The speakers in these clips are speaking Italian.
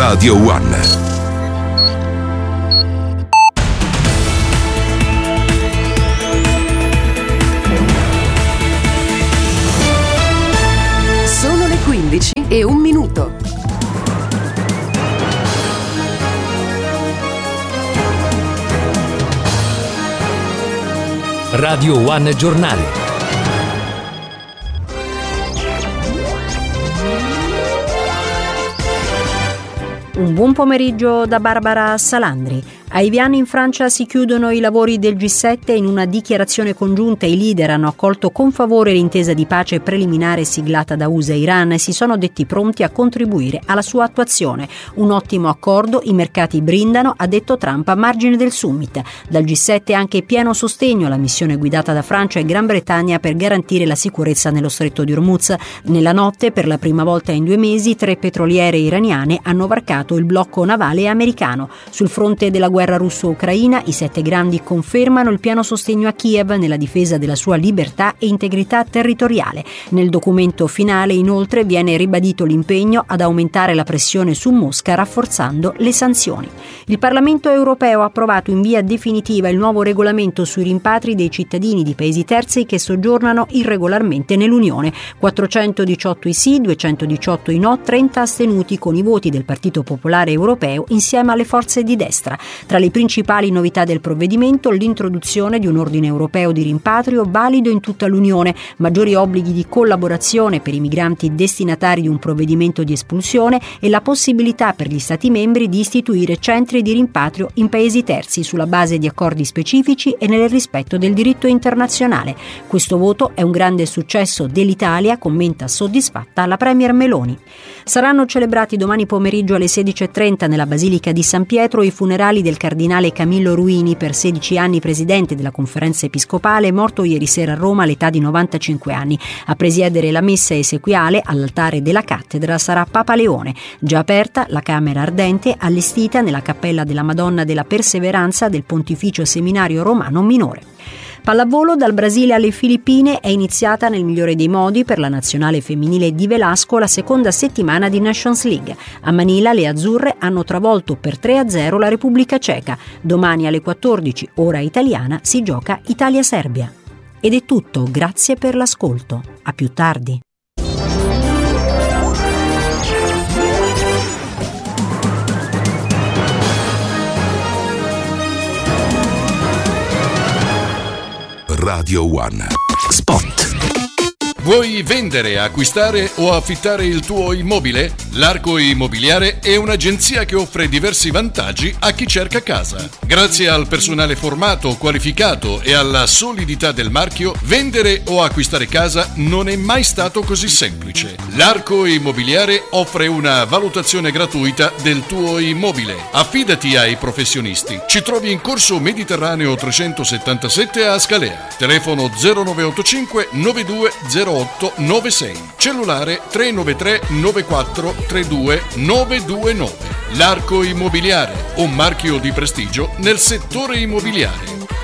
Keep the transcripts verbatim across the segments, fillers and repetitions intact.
Radio One. quindici e un minuto. Radio One Giornale. Un buon pomeriggio da Barbara Salandri. A Eviano in Francia si chiudono i lavori del G sette. In una dichiarazione congiunta i leader hanno accolto con favore l'intesa di pace preliminare siglata da U S A e Iran e si sono detti pronti a contribuire alla sua attuazione. Un ottimo accordo, i mercati brindano, ha detto Trump a margine del summit. Dal G sette anche pieno sostegno alla missione guidata da Francia e Gran Bretagna per garantire la sicurezza nello stretto di Hormuz. Nella notte, per la prima volta in due mesi, tre petroliere iraniane hanno varcato il blocco navale americano. Sul fronte della guerra russo-ucraina, i sette grandi confermano il pieno sostegno a Kiev nella difesa della sua libertà e integrità territoriale. Nel documento finale, inoltre, viene ribadito l'impegno ad aumentare la pressione su Mosca rafforzando le sanzioni. Il Parlamento europeo ha approvato in via definitiva il nuovo regolamento sui rimpatri dei cittadini di paesi terzi che soggiornano irregolarmente nell'Unione. quattrocentodiciotto i sì, duecentodiciotto i no, trenta astenuti con i voti del Partito Popolare Europeo insieme alle forze di destra. Tra le principali novità del provvedimento, l'introduzione di un ordine europeo di rimpatrio valido in tutta l'Unione, maggiori obblighi di collaborazione per i migranti destinatari di un provvedimento di espulsione e la possibilità per gli Stati membri di istituire centri di rimpatrio in paesi terzi sulla base di accordi specifici e nel rispetto del diritto internazionale. Questo voto è un grande successo dell'Italia, commenta soddisfatta la Premier Meloni. Saranno celebrati domani pomeriggio alle sedici e trenta nella Basilica di San Pietro i funerali del cardinale Camillo Ruini, per sedici anni presidente della Conferenza Episcopale, morto ieri sera a Roma all'età di novantacinque anni. A presiedere la messa esequiale all'altare della cattedra sarà Papa Leone. Già aperta la camera ardente allestita nella cappella della Madonna della Perseveranza del Pontificio Seminario Romano Minore. Pallavolo, dal Brasile alle Filippine è iniziata nel migliore dei modi per la nazionale femminile di Velasco la seconda settimana di Nations League. A Manila le azzurre hanno travolto per tre a zero la Repubblica Ceca. Domani alle quattordici, ora italiana, si gioca Italia-Serbia. Ed è tutto, grazie per l'ascolto. A più tardi. Radio One. Spot. Vuoi vendere, acquistare o affittare il tuo immobile? L'Arco Immobiliare è un'agenzia che offre diversi vantaggi a chi cerca casa. Grazie al personale formato, qualificato e alla solidità del marchio, vendere o acquistare casa non è mai stato così semplice. L'Arco Immobiliare offre una valutazione gratuita del tuo immobile. Affidati ai professionisti. Ci trovi in Corso Mediterraneo trecentosettantasette a Scalea. Telefono zero nove otto cinque nove due zero otto nove sei. Cellulare tre nove tre nove quattro tre due nove due nove. L'Arco Immobiliare, un marchio di prestigio nel settore immobiliare.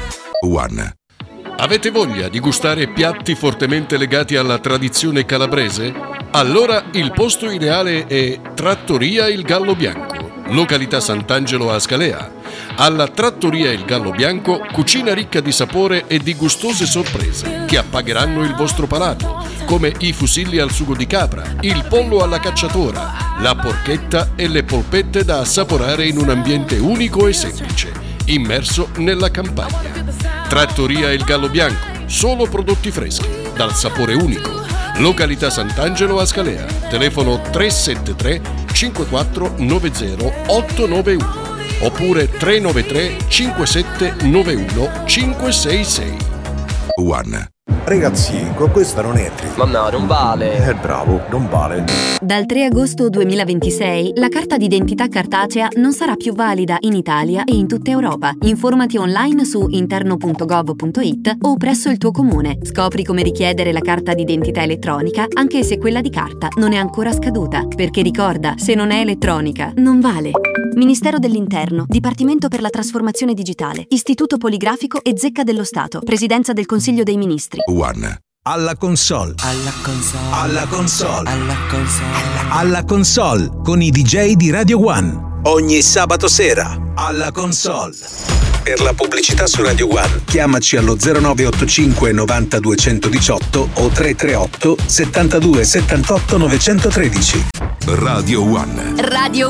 One. Avete voglia di gustare piatti fortemente legati alla tradizione calabrese? Allora il posto ideale è Trattoria Il Gallo Bianco, località Sant'Angelo a Scalea. Alla Trattoria Il Gallo Bianco, cucina ricca di sapore e di gustose sorprese che appagheranno il vostro palato, come i fusilli al sugo di capra, il pollo alla cacciatora, la porchetta e le polpette da assaporare in un ambiente unico e semplice, immerso nella campagna. Trattoria Il Gallo Bianco, solo prodotti freschi, dal sapore unico. Località Sant'Angelo a Scalea. Telefono tre sette tre cinque quattro nove zero otto nove uno oppure tre nove tre cinque sette nove uno cinque sei sei. One. Ragazzi, con questa non entri. Ma no, non vale. Eh, bravo, non vale. Dal tre agosto duemilaventisei la carta d'identità cartacea non sarà più valida in Italia e in tutta Europa. Informati online su interno punto gov punto it o presso il tuo comune. Scopri come richiedere la carta d'identità elettronica anche se quella di carta non è ancora scaduta. Perché ricorda, se non è elettronica, non vale. Ministero dell'Interno, Dipartimento per la Trasformazione Digitale, Istituto Poligrafico e Zecca dello Stato, Presidenza del Consiglio dei Ministri. One. Alla console. Alla console. Alla console. Alla console. Alla console con i D J di Radio One. Ogni sabato sera. Alla console. Per la pubblicità su Radio One, chiamaci allo zero nove otto cinque novanta duecentodiciotto o tre tre otto settantadue settantotto novecentotredici. Radio One. Radio